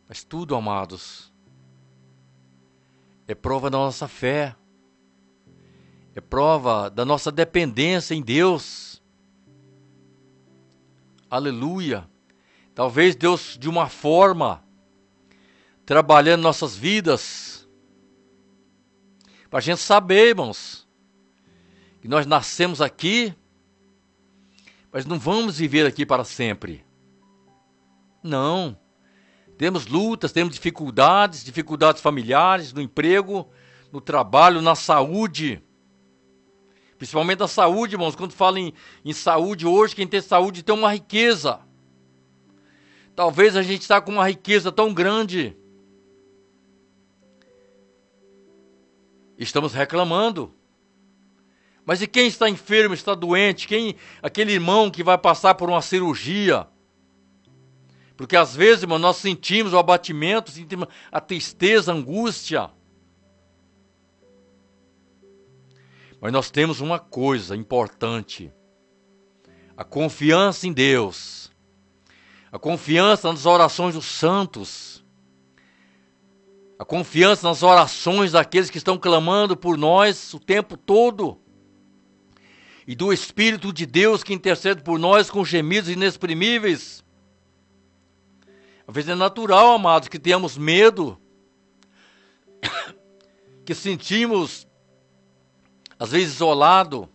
Mas tudo, amados, é prova da nossa fé. É prova da nossa dependência em Deus. Aleluia. Talvez Deus, de uma forma, trabalhando nossas vidas, para a gente saber, irmãos, que nós nascemos aqui, mas não vamos viver aqui para sempre. Não. Temos lutas, temos dificuldades familiares, no emprego, no trabalho, na saúde. Principalmente na saúde, irmãos. Quando fala em saúde hoje, quem tem saúde tem uma riqueza. Talvez a gente está com uma riqueza tão grande. Estamos reclamando. Mas e quem está enfermo, está doente? Aquele irmão que vai passar por uma cirurgia? Porque às vezes, irmão, nós sentimos o abatimento, sentimos a tristeza, a angústia. Mas nós temos uma coisa importante: a confiança em Deus, a confiança nas orações dos santos, a confiança nas orações daqueles que estão clamando por nós o tempo todo, e do Espírito de Deus que intercede por nós com gemidos inexprimíveis. Às vezes é natural, amados, que tenhamos medo, que sentimos às vezes isolado.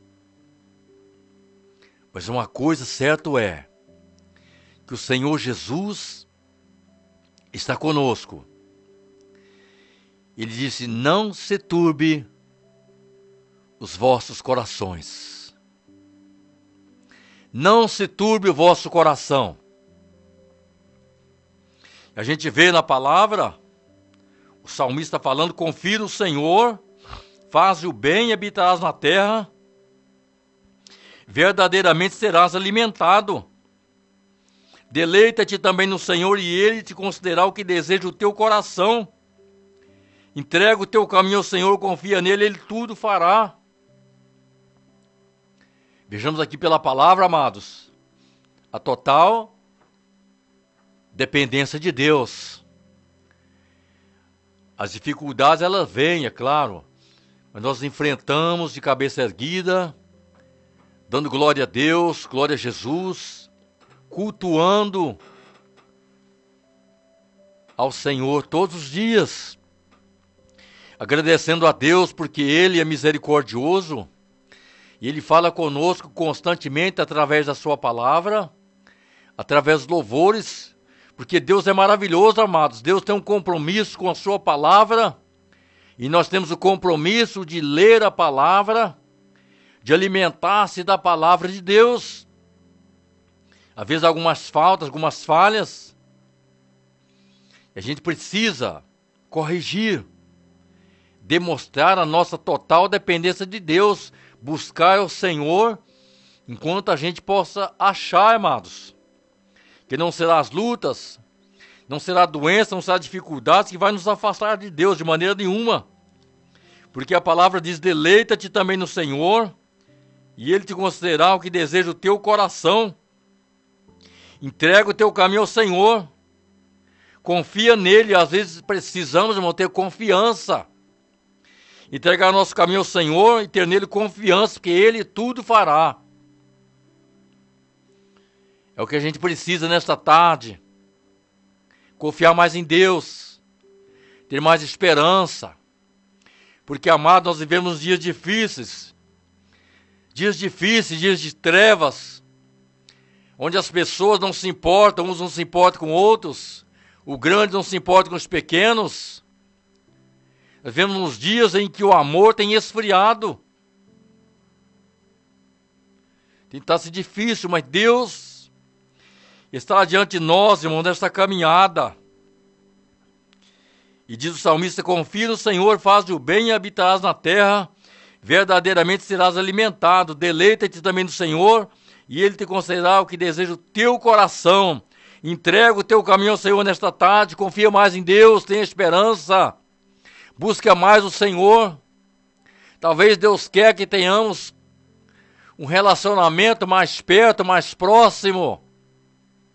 Mas uma coisa certa é que o Senhor Jesus está conosco. Ele disse: não se turbe os vossos corações. Não se turbe o vosso coração. A gente vê na palavra o salmista falando: confia no Senhor, faz o bem e habitarás na terra, verdadeiramente serás alimentado. Deleita-te também no Senhor, e Ele te concederá o que deseja o teu coração. Entrega o teu caminho ao Senhor, confia nele, Ele tudo fará. Vejamos aqui pela palavra, amados, a total dependência de Deus. As dificuldades, elas vêm, é claro, mas nós enfrentamos de cabeça erguida, dando glória a Deus, glória a Jesus, cultuando ao Senhor todos os dias, agradecendo a Deus porque Ele é misericordioso, e Ele fala conosco constantemente através da sua palavra, através dos louvores, porque Deus é maravilhoso, amados. Deus tem um compromisso com a sua palavra, e nós temos o compromisso de ler a palavra, de alimentar-se da palavra de Deus. Às vezes algumas faltas, algumas falhas, a gente precisa corrigir, demonstrar a nossa total dependência de Deus, buscar o Senhor, enquanto a gente possa achar, amados, que não será as lutas, não será a doença, não será a dificuldade que vai nos afastar de Deus de maneira nenhuma. Porque a palavra diz: deleita-te também no Senhor, e Ele te concederá o que deseja o teu coração. Entrega o teu caminho ao Senhor. Confia nele. Às vezes precisamos, irmão, ter confiança. Entregar nosso caminho ao Senhor e ter nele confiança, porque Ele tudo fará. É o que a gente precisa nesta tarde. Confiar mais em Deus. Ter mais esperança. Porque, amado, nós vivemos dias difíceis. Dias difíceis, dias de trevas. Onde as pessoas não se importam, uns não se importam com outros. O grande não se importa com os pequenos. Nós vivemos nos dias em que o amor tem esfriado. Tem estado difícil, mas Deus está diante de nós, irmão, nesta caminhada. E diz o salmista: confia no Senhor, faz o bem e habitarás na terra, verdadeiramente serás alimentado. Deleita-te também no Senhor, e Ele te concederá o que deseja o teu coração. Entrega o teu caminho ao Senhor nesta tarde, confia mais em Deus, tenha esperança, busca mais o Senhor. Talvez Deus quer que tenhamos um relacionamento mais perto, mais próximo.